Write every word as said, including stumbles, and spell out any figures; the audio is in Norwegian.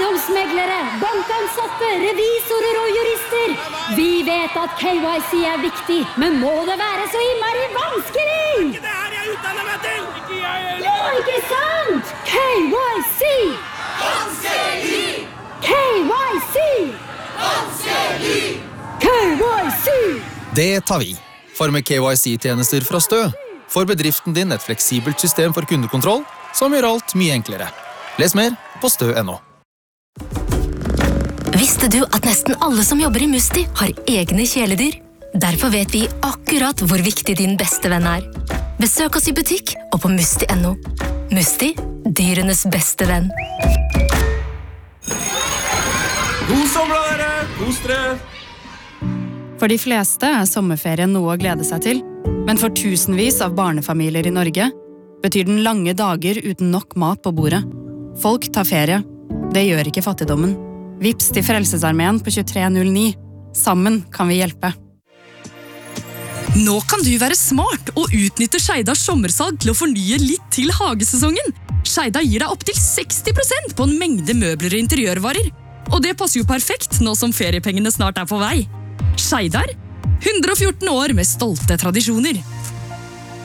Eiendomsmeglere, bankansatte, revisorer og jurister. Vi vet at K Y C er viktig, men må det være så innmari vanskelig? Ikke det her jeg utdanner meg til! Ikke jeg heller! Ja, ikke sant? K Y C! Vanskelig! K Y C! Vanskelig! K Y C! Det tar vi. For med K Y C-tjenester fra Stø får bedriften din et fleksibelt system for kundekontroll som gjør alt mye enklere. Les mer på stø punktum no. Visste du at nesten alle som jobber i Musti har egne kjæledyr? Derfor vet vi akkurat hvor viktig din beste venn er. Besøk oss i butikk og på musti punktum no. Musti, dyrenes beste venn. God sommer, dere! Kos dere! For de fleste er sommerferien noe å glede seg til, men for tusenvis av barnefamilier i Norge betyr den lange dager uten nok mat på bordet. Folk tar ferie. Det gjør ikke fattigdommen. Vips til Frelsesarmeen på tjuetre null ni. Sammen kan vi hjelpe. Nå kan du være smart og utnytte Skeidas sommersalg til å fornye litt til hagesesongen. Skeida gir deg opp til seksti prosent på en mengde møbler og interiørvarer. Og det passer jo perfekt nå som feriepengene snart er på vei. Skeidar, hundre og fjorten år med stolte tradisjoner.